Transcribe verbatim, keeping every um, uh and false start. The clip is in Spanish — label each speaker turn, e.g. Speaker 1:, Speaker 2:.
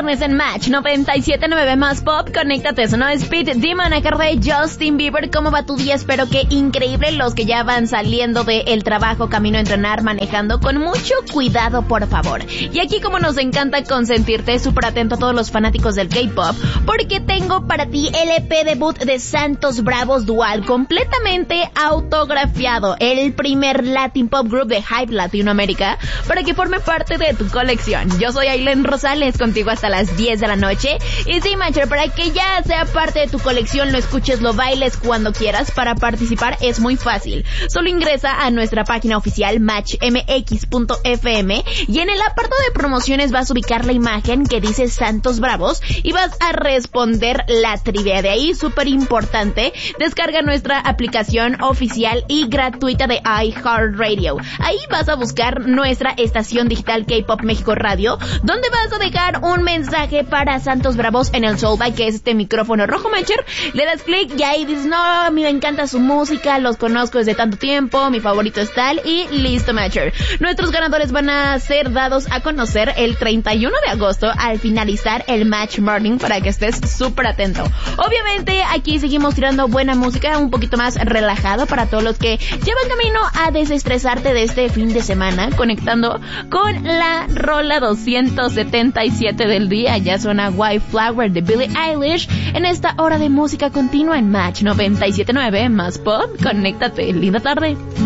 Speaker 1: viernes en Match noventa y siete punto nueve más pop. Conéctate, sonó Speed Demon a cargo de Justin Bieber. ¿Cómo va tu día? Espero que increíble. Los que ya van saliendo del trabajo, camino a entrenar, manejando, con mucho cuidado, por favor. Y aquí, como nos encanta consentirte, súper atento a todos los fanáticos del K-pop, porque tengo para ti el E P debut de Santos Bravos Dual, completamente autografiado, el primer Latin Pop Group de Hype Latinoamérica, para que forme parte de tu colección. Yo soy Aileen Rosales, contigo hasta las diez de la noche. Y sí, Matcher, para que ya sea parte de tu colección, lo escuches, lo bailes cuando quieras. Para participar es muy fácil. Solo ingresa a nuestra página oficial match m x punto f m y en el apartado de promociones vas a ubicar la imagen que dice Santos Bravos y vas a responder la trivia. De ahí, súper importante, descarga nuestra aplicación oficial y gratuita de iHeartRadio. Ahí vas a buscar nuestra estación digital K-Pop México Radio, donde vas a dejar un mensaje para Santos Bravos en el Soulbite, que es este micrófono rojo, Matcher. Le das clic y ahí dices, no, a mí me encanta su música, los conozco desde tanto tiempo, mi favorito es tal, y listo, Matcher. Nuestros ganadores van a ser dados a conocer el treinta y uno de agosto al finalizar el Match Morning, para que estés súper atento. Obviamente aquí seguimos tirando buena música, un poquito más relajado para todos los que llevan camino a desestresarte de este fin de semana, conectando con la rola doscientos setenta y siete del día. Ya suena White Flower de Billie Eilish en esta hora de música continua en Match noventa y siete punto nueve más pop. Conéctate, linda tarde.